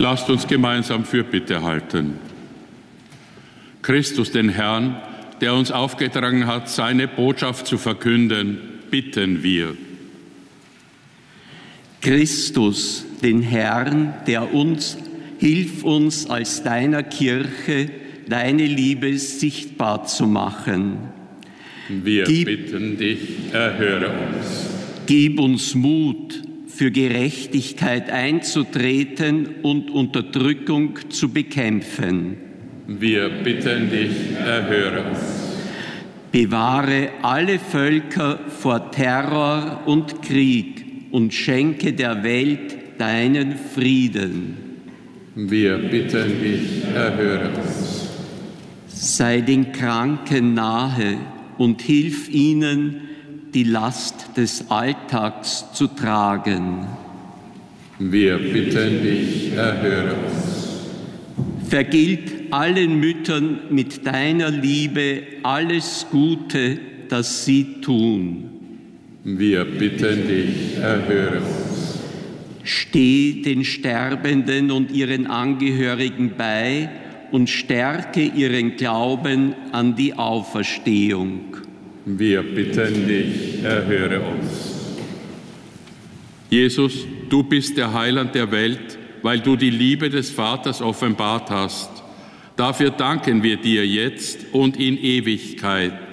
Lasst uns gemeinsam Fürbitte halten. Christus, den Herrn, der uns aufgetragen hat, seine Botschaft zu verkünden, bitten wir. Christus, den Herrn, hilf uns als deiner Kirche, deine Liebe sichtbar zu machen. Wir bitten dich, erhöre uns. Gib uns Mut, für Gerechtigkeit einzutreten und Unterdrückung zu bekämpfen. Wir bitten dich, erhöre uns. Bewahre alle Völker vor Terror und Krieg und schenke der Welt deinen Frieden. Wir bitten dich, erhöre uns. Sei den Kranken nahe und hilf ihnen, die Last des Alltags zu tragen. Wir bitten dich, erhöre uns. Vergilt allen Müttern mit deiner Liebe alles Gute, das sie tun. Wir bitten dich, erhöre uns. Steh den Sterbenden und ihren Angehörigen bei und stärke ihren Glauben an die Auferstehung. Wir bitten dich, erhöre uns. Jesus, du bist der Heiland der Welt, weil du die Liebe des Vaters offenbart hast. Dafür danken wir dir jetzt und in Ewigkeit.